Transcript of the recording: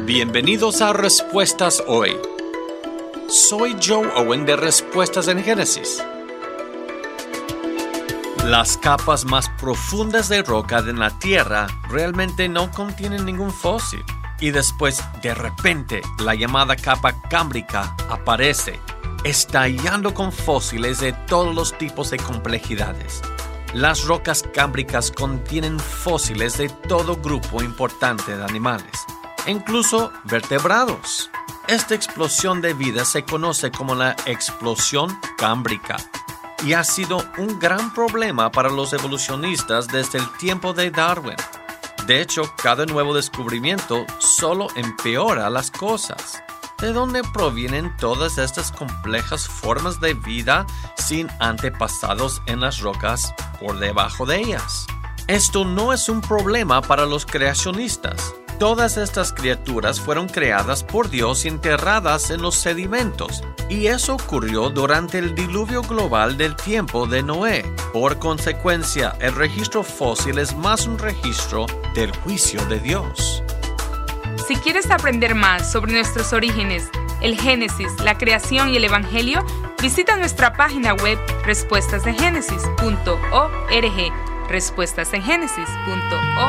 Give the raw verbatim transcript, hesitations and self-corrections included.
Bienvenidos a Respuestas Hoy. Soy Joe Owen de Respuestas en Génesis. Las capas más profundas de roca en la Tierra realmente no contienen ningún fósil. Y después, de repente, la llamada capa cámbrica aparece, estallando con fósiles de todos los tipos de complejidades. Las rocas cámbricas contienen fósiles de todo grupo importante de animales, incluso vertebrados. Esta explosión de vida se conoce como la explosión cámbrica y ha sido un gran problema para los evolucionistas desde el tiempo de Darwin. De hecho, cada nuevo descubrimiento solo empeora las cosas. ¿De dónde provienen todas estas complejas formas de vida sin antepasados en las rocas por debajo de ellas? Esto no es un problema para los creacionistas. Todas estas criaturas fueron creadas por Dios y enterradas en los sedimentos, y eso ocurrió durante el diluvio global del tiempo de Noé. Por consecuencia, el registro fósil es más un registro del juicio de Dios. Si quieres aprender más sobre nuestros orígenes, el Génesis, la creación y el Evangelio, visita nuestra página web respuestas de génesis punto org, respuestas en génesis punto org.